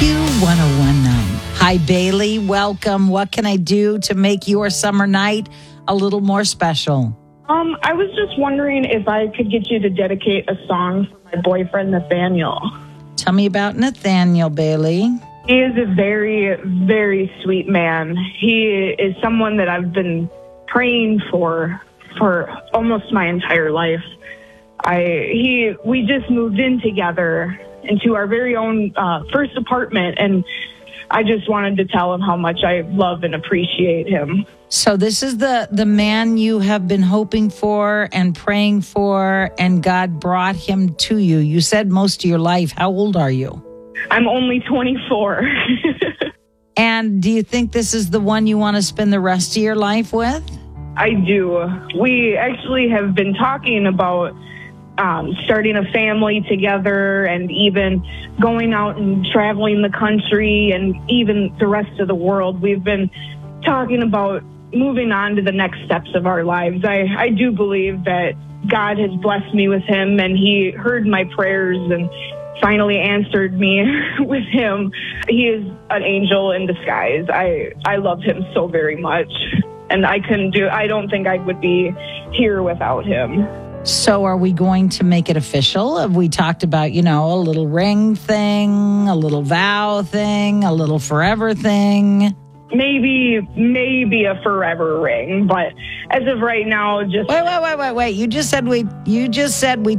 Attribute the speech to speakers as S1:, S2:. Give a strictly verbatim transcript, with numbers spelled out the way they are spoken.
S1: Q one oh one point nine. Hi, Bailey. Welcome. What can I do to make your summer night a little more special?
S2: Um, I was just wondering if I could get you to dedicate a song for my boyfriend, Nathaniel.
S1: Tell me about Nathaniel, Bailey.
S2: He is a very, very sweet man. He is someone that I've been praying for for almost my entire life. I he we just moved in together into our very own uh, first apartment, and I just wanted to tell him how much I love and appreciate him.
S1: So this is the, the man you have been hoping for and praying for, and God brought him to you. You said most of your life. How old are you?
S2: I'm only twenty-four.
S1: And do you think this is the one you want to spend the rest of your life with?
S2: I do. We actually have been talking about um, starting a family together, and even going out and traveling the country and even the rest of the world. We've been talking about moving on to the next steps of our lives. I, I do believe that God has blessed me with him, and he heard my prayers and finally answered me with him. He is an angel in disguise. I, I love him so very much, and I couldn't do, I don't think I would be here without him.
S1: So are we going to make it official? Have we talked about, you know, a little ring thing, a little vow thing, a little forever thing?
S2: Maybe, maybe a forever ring, but as of right now, just...
S1: Wait, wait, wait, wait, wait. You just said we, you just said we